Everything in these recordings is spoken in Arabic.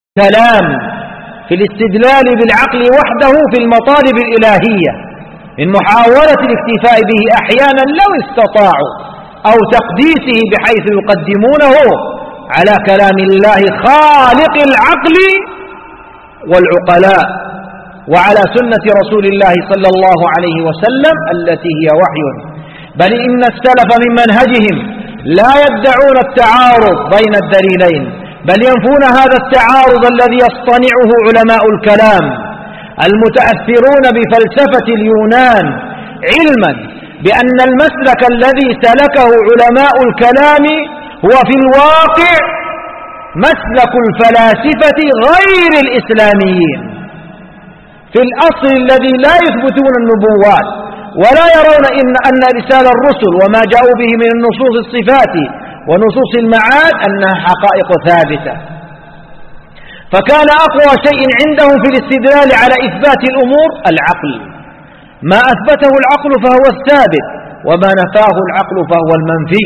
كلام في الاستدلال بالعقل وحده في المطالب الإلهية من محاولة الاكتفاء به أحيانا لو استطاعوا أو تقديسه بحيث يقدمونه على كلام الله خالق العقل والعقلاء وعلى سنة رسول الله صلى الله عليه وسلم التي هي وحي. بل إن السلف من منهجهم لا يدعون التعارض بين الدليلين، بل ينفون هذا التعارض الذي يصطنعه علماء الكلام المتأثرون بفلسفة اليونان، علما بأن المسلك الذي سلكه علماء الكلام هو في الواقع مسلك الفلاسفة غير الإسلاميين في الأصل الذي لا يثبتون النبوات ولا يرون أن رسالة الرسل وما جاءوا به من النصوص الصفات ونصوص المعاد أنها حقائق ثابتة. فكان أقوى شيء عندهم في الاستدلال على إثبات الأمور العقل، ما أثبته العقل فهو الثابت وما نفاه العقل فهو المنفي،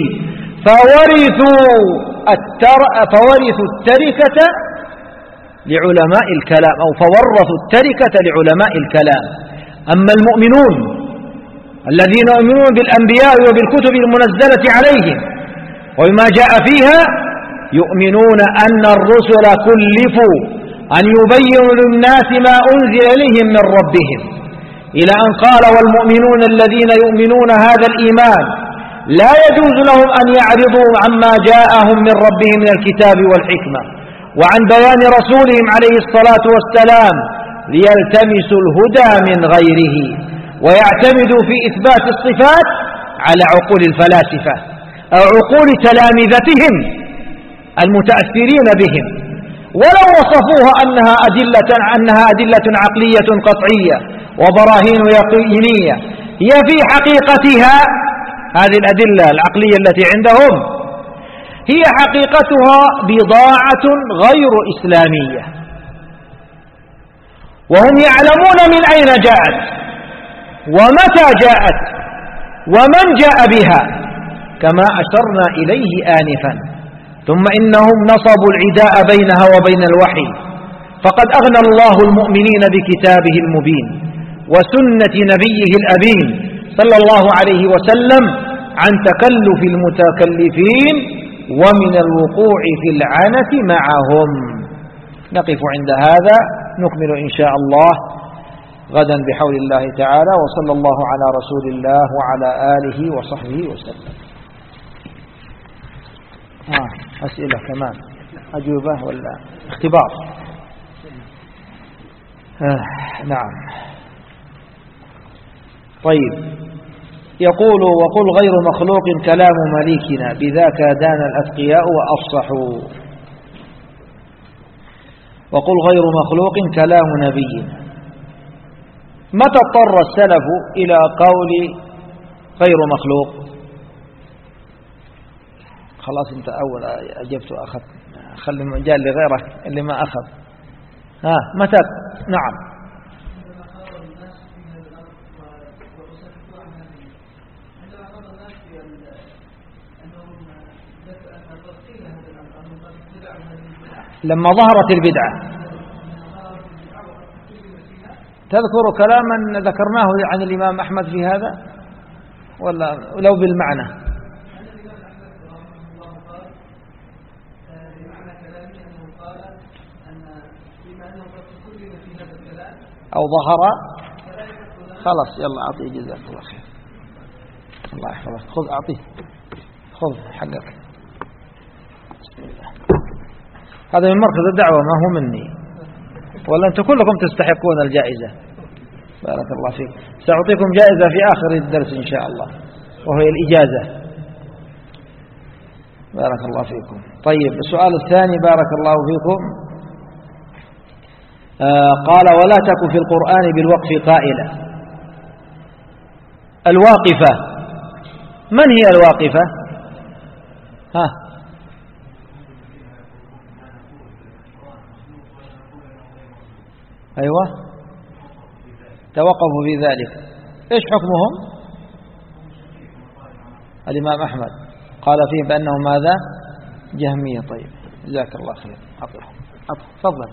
فورثوا التركة لعلماء الكلام أو فورثوا التركة لعلماء الكلام. أما المؤمنون الذين يؤمنون بالأنبياء وبالكتب المنزلة عليهم وبما جاء فيها يؤمنون أن الرسل كلفوا أن يبينوا للناس ما أنزل إليهم من ربهم، إلى أن قال والمؤمنون الذين يؤمنون هذا الإيمان لا يجوز لهم أن يعرضوا عما جاءهم من ربهم من الكتاب والحكمة وعن بيان رسولهم عليه الصلاة والسلام ليلتمسوا الهدى من غيره، ويعتمدوا في إثبات الصفات على عقول الفلاسفة أو عقول تلامذتهم المتأثرين بهم، ولو وصفوها أنها أدلة عقلية قطعية وبراهين يقينية، هي في حقيقتها هذه الأدلة العقلية التي عندهم هي حقيقتها بضاعة غير إسلامية، وهم يعلمون من أين جاءت ومتى جاءت ومن جاء بها كما أشرنا إليه آنفا. ثم إنهم نصبوا العداء بينها وبين الوحي، فقد أغنى الله المؤمنين بكتابه المبين وسنة نبيه الأبين صلى الله عليه وسلم عن تكلف المتكلفين ومن الوقوع في العنة معهم. نقف عند هذا، نكمل إن شاء الله غدا بحول الله تعالى، وصلى الله على رسول الله وعلى آله وصحبه وسلم. أسئلة كمان، أجوبة ولا اختبار؟ نعم. طيب، يقول وقل غير مخلوق كلام مليكنا بذاك دان الأتقياء وأفصحوا. وقل غير مخلوق كلام نبينا. متى اضطر السلف إلى قول غير مخلوق؟ خلاص انت أول أجبت وأخذت، خلي المجال لغيرك اللي ما أخذ. متى؟ نعم. لما ظهرت البدعة تذكر كلاما ذكرناه عن الإمام أحمد في هذا ولا لو بالمعنى؟ أو ظهر خلاص. يلا أعطيه جزاك الله خير، الله يحفظك. خذ أعطيه، خذ حقك. بسم الله. هذا من مركز الدعوة ما هو مني، ولا أنتم كلكم تستحقون الجائزة. بارك الله فيك. سأعطيكم جائزة في آخر الدرس إن شاء الله، وهي الإجازة. بارك الله فيكم. طيب، السؤال الثاني بارك الله فيكم. قال ولا تكن في القرآن بالوقف قائلة. الواقفة، من هي الواقفة؟ أيوة، توقفوا في ذلك. إيش حكمهم؟ الإمام أحمد قال فيه بأنه ماذا؟ جهمية. طيب، جزاك الله خير. تفضل.